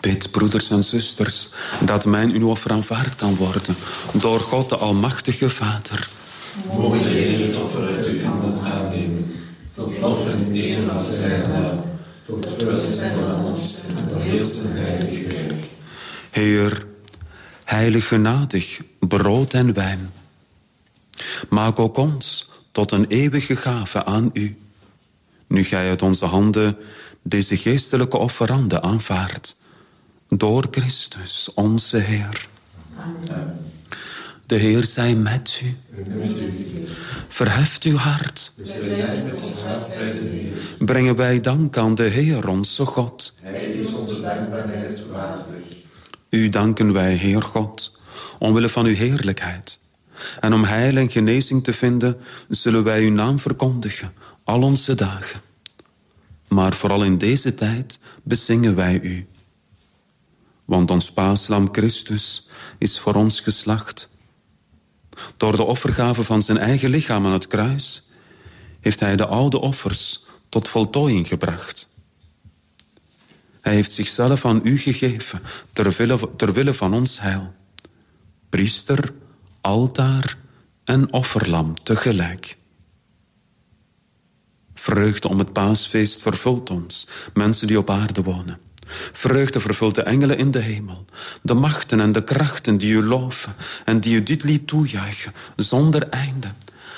Bid, broeders en zusters, dat mijn uw offer aanvaard kan worden door God de Almachtige Vader. Mogen de Heer het offer uit uw handen aannemen, tot lof en eer van zijn naam, tot welzijn van ons en van heel zijn heilige kerk. Heer, heilig genadig, brood en wijn, maak ook ons tot een eeuwige gave aan u, nu gij uit onze handen deze geestelijke offerande aanvaardt, door Christus onze Heer. Amen. De Heer zij met u. Verheft uw hart. Brengen wij dank aan de Heer onze God. Hij is onze dankbaarheid waardig. U danken wij, Heer God, omwille van uw heerlijkheid. En om heil en genezing te vinden, zullen wij uw naam verkondigen, al onze dagen. Maar vooral in deze tijd bezingen wij u. Want ons paaslam Christus is voor ons geslacht. Door de offergave van zijn eigen lichaam aan het kruis heeft hij de oude offers tot voltooiing gebracht. Hij heeft zichzelf aan u gegeven ter wille van ons heil. Priester, altaar en offerlam tegelijk. Vreugde om het paasfeest vervult ons, mensen die op aarde wonen. Vreugde vervult de engelen in de hemel, de machten en de krachten die u loven en die u dit lied toejuichen, zonder einde